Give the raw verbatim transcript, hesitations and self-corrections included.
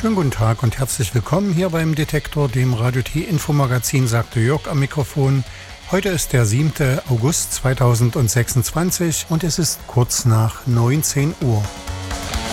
Schönen guten Tag und herzlich willkommen hier beim Detektor, dem Radio T Infomagazin, sagte Jörg am Mikrofon. Heute ist der siebte August zweitausendsechsundzwanzig und es ist kurz nach neunzehn Uhr.